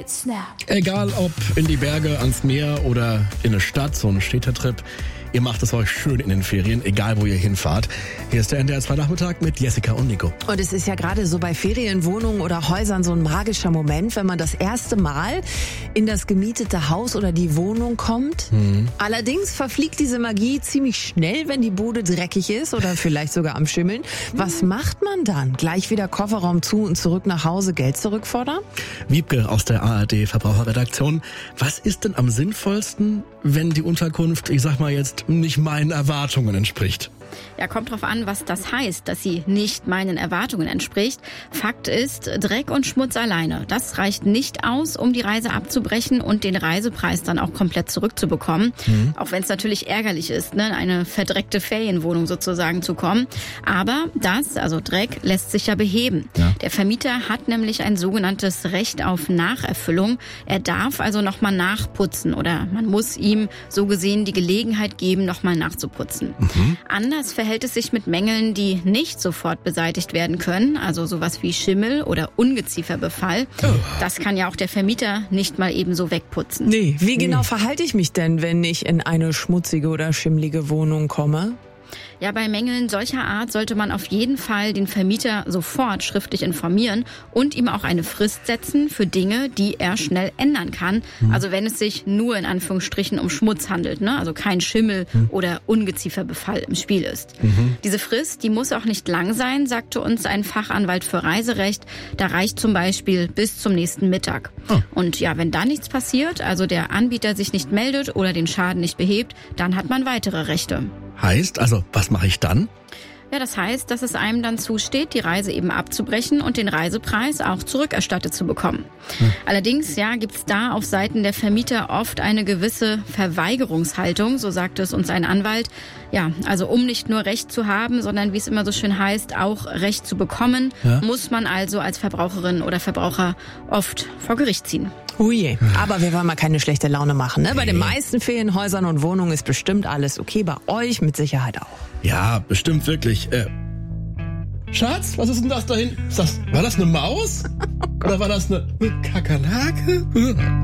mit Snap. Egal ob in die Berge, ans Meer oder in eine Stadt, so ein Städtetrip. Ihr macht es euch schön in den Ferien, egal wo ihr hinfahrt. Hier ist der NDR 2 Nachmittag mit Jessica und Nico. Und es ist ja gerade so bei Ferienwohnungen oder Häusern so ein magischer Moment, wenn man das erste Mal in das gemietete Haus oder die Wohnung kommt. Allerdings verfliegt diese Magie ziemlich schnell, wenn die Bude dreckig ist oder vielleicht sogar am Schimmeln. Was macht man dann? Gleich wieder Kofferraum zu und zurück nach Hause, Geld zurückfordern? Wiebke aus der ARD Verbraucherredaktion. Was ist denn am sinnvollsten, wenn die Unterkunft, ich sag mal jetzt, nicht meinen Erwartungen entspricht? Ja, kommt drauf an, was das heißt, dass sie nicht meinen Erwartungen entspricht. Fakt ist, Dreck und Schmutz alleine, das reicht nicht aus, um die Reise abzubrechen und den Reisepreis dann auch komplett zurückzubekommen. Auch wenn es natürlich ärgerlich ist, ne, in eine verdreckte Ferienwohnung sozusagen zu kommen. Aber das, also Dreck, lässt sich ja beheben. Ja. Der Vermieter hat nämlich ein sogenanntes Recht auf Nacherfüllung. Er darf also nochmal nachputzen oder man muss ihm so gesehen die Gelegenheit geben, nochmal nachzuputzen. Anders verhält es sich mit Mängeln, die nicht sofort beseitigt werden können, also sowas wie Schimmel oder Ungezieferbefall. Das kann ja auch der Vermieter nicht mal eben so wegputzen. Nee, wie genau verhalte ich mich denn, wenn ich in eine schmutzige oder schimmlige Wohnung komme? Ja, bei Mängeln solcher Art sollte man auf jeden Fall den Vermieter sofort schriftlich informieren und ihm auch eine Frist setzen für Dinge, die er schnell ändern kann. Also wenn es sich nur in Anführungsstrichen um Schmutz handelt, ne? Also kein Schimmel oder Ungezieferbefall im Spiel ist. Diese Frist, die muss auch nicht lang sein, sagte uns ein Fachanwalt für Reiserecht. Da reicht zum Beispiel bis zum nächsten Mittag. Und ja, wenn da nichts passiert, also der Anbieter sich nicht meldet oder den Schaden nicht behebt, dann hat man weitere Rechte. Heißt, also was mache ich dann? Ja, das heißt, dass es einem dann zusteht, die Reise eben abzubrechen und den Reisepreis auch zurückerstattet zu bekommen. Allerdings, ja, gibt's da auf Seiten der Vermieter oft eine gewisse Verweigerungshaltung, so sagte es uns ein Anwalt. Ja, also um nicht nur Recht zu haben, sondern wie es immer so schön heißt, auch Recht zu bekommen, muss man also als Verbraucherin oder Verbraucher oft vor Gericht ziehen. Uje, aber wir wollen mal keine schlechte Laune machen, ne? Bei den meisten Ferienhäusern und Wohnungen ist bestimmt alles okay, bei euch mit Sicherheit auch. Ja, bestimmt wirklich. Schatz, was ist denn das da hinten? War das eine Maus? Oder war das eine Kakerlake?